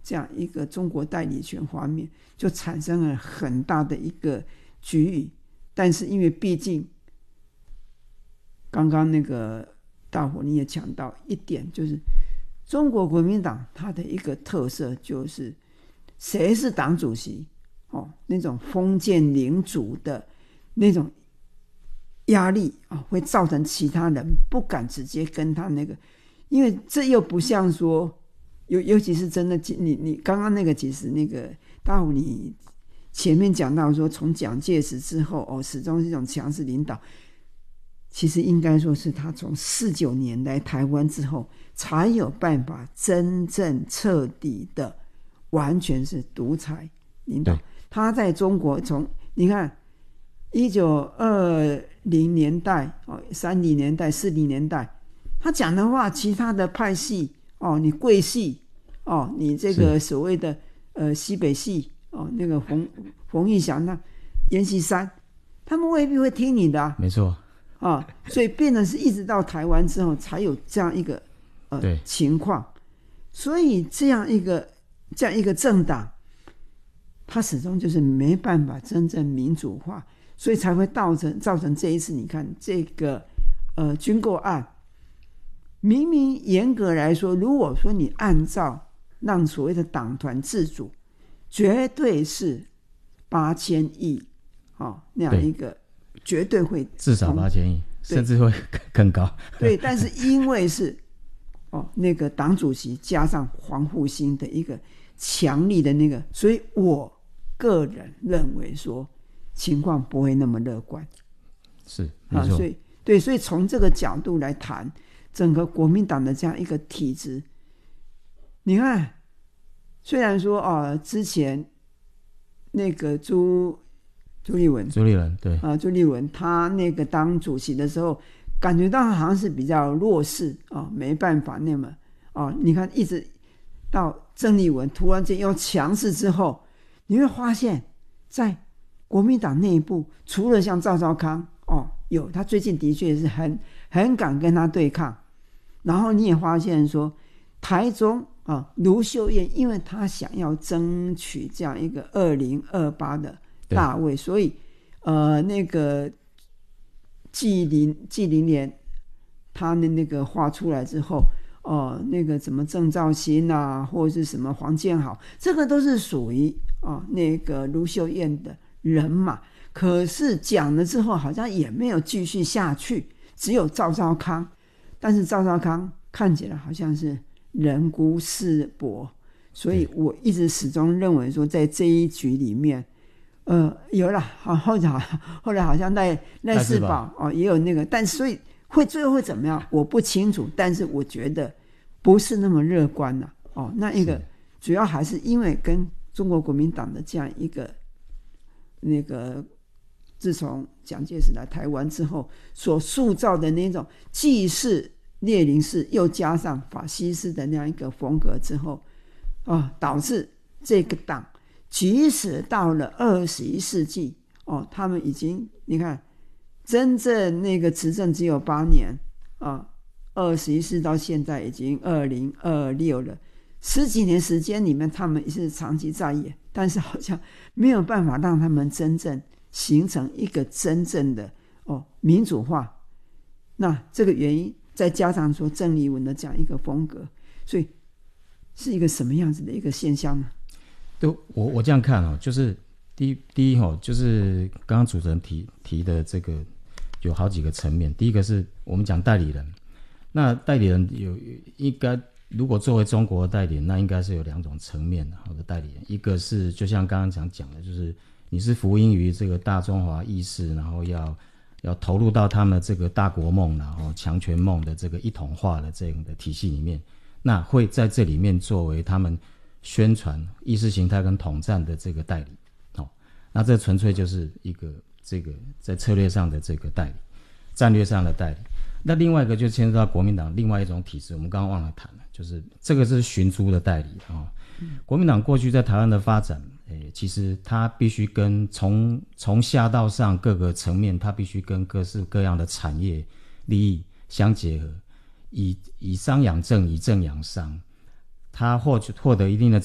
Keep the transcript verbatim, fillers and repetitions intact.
这样一个中国代理权方面，就产生了很大的一个局域。但是因为毕竟刚刚那个大伙你也讲到一点，就是中国国民党它的一个特色就是谁是党主席、哦、那种封建领主的那种压力、哦、会造成其他人不敢直接跟他那个，因为这又不像说尤尤其是真的你你刚刚那个其实那个大伙你前面讲到说从蒋介石之后、哦、始终是一种强势领导，其实应该说是他从四九年来台湾之后才有办法真正彻底的完全是独裁领导。他在中国从你看一九二零年代、三零年代、四零年代，他讲的话，其他的派系哦，你贵系哦，你这个所谓的呃西北系哦，那个冯冯玉祥、那阎锡山，他们未必会听你的啊， 没错啊，所以变成是一直到台湾之后才有这样一个呃情况，所以这样一个这样一个政党，它始终就是没办法真正民主化，所以才会造成造成这一次你看这个呃军购案，明明严格来说，如果说你按照让所谓的党团自主，绝对是八千亿哦那样一个。绝对会至少八千亿，甚至会更高。 对，但是因为是哦那个党主席加上黄复兴的一个强力的那个，所以我个人认为说情况不会那么乐观。 是，没错。 啊、所以对，所以从这个角度来谈整个国民党的这样一个体制，你看，虽然说哦之前那个朱。朱立文， 朱立伦对啊，朱立文他那个当主席的时候，感觉到好像是比较弱势啊，没办法那么啊，你看一直到郑丽文突然间又强势之后，你会发现，在国民党内部，除了像赵少康哦，有他最近的确是很很敢跟他对抗，然后你也发现说，台中啊，卢秀燕，因为他想要争取这样一个二零二八的。大位，所以呃，那个纪凌纪凌莲他的那个画出来之后，哦、呃，那个什么郑肇兴啊，或者是什么黄建豪，这个都是属于啊、呃、那个卢秀燕的人马。可是讲了之后，好像也没有继续下去，只有赵少康。但是赵少康看起来好像是人孤势薄，所以我一直始终认为说，在这一局里面。呃，有了，好，后来后来好像赖赖世宝哦也有那个，但所以会最后会怎么样，我不清楚，但是我觉得不是那么乐观了、啊、哦。那一个主要还是因为跟中国国民党的这样一个那个，自从蒋介石来台湾之后所塑造的那种既是列宁式又加上法西斯的那样一个风格之后啊、哦，导致这个党。即使到了二十一世纪哦，他们已经你看，真正那个执政只有八年啊，二十一世到现在已经二零二六了，十几年时间里面，他们是长期在野，但是好像没有办法让他们真正形成一个真正的哦民主化。那这个原因再加上说郑丽文的这样一个风格，所以是一个什么样子的一个现象呢？ 对，我我这样看哦，就是第一第一哦，就是刚刚主持人提提的这个有好几个层面。第一个是我们讲代理人，那代理人有应该如果作为中国的代理人，那应该是有两种层面的好的代理人，一个是就像刚刚讲讲的，就是你是服膺于这个大中华意识，然后要要投入到他们这个大国梦，然后强权梦的这个一统化的这样的体系里面，那会在这里面作为他们宣传意识形态跟统战的这个代理、哦、那这纯粹就是一个这个在策略上的这个代理，战略上的代理。那另外一个就牵涉到国民党另外一种体制，我们刚刚忘了谈了，就是这个是寻租的代理、哦嗯、国民党过去在台湾的发展、欸、其实它必须跟从从下到上各个层面，它必须跟各式各样的产业利益相结合，以以商养政，以政养商，它获取获得一定的